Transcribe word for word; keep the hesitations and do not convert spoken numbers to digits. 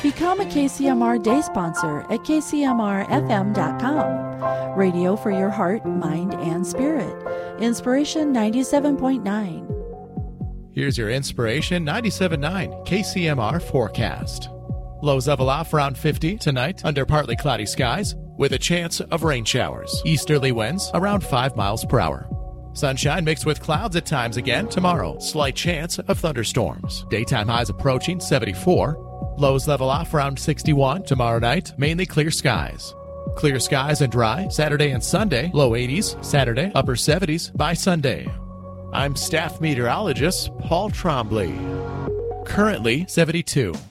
Become a K C M R Day sponsor at K C M R F M dot com. Radio for your heart, mind, and spirit. Inspiration ninety-seven point nine. Here's your Inspiration ninety-seven point nine K C M R forecast. Lows level off around fifty tonight under partly cloudy skies with a chance of rain showers. Easterly winds around five miles per hour. Sunshine mixed with clouds at times again tomorrow. Slight chance of thunderstorms. Daytime highs approaching seventy-four. Lows level off around sixty-one. Tomorrow night, mainly clear skies. Clear skies and dry Saturday and Sunday. Low eighties. Saturday, upper seventies by Sunday. I'm staff meteorologist Paul Trombley. Currently seventy-two.